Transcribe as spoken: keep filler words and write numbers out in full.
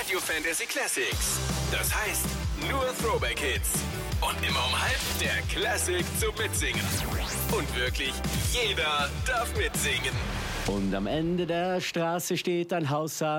Radio Fantasy Classics. Das heißt, nur Throwback-Hits. Und immer um halb der Classic zum Mitsingen. Und wirklich jeder darf mitsingen. Und am Ende der Straße steht ein Haus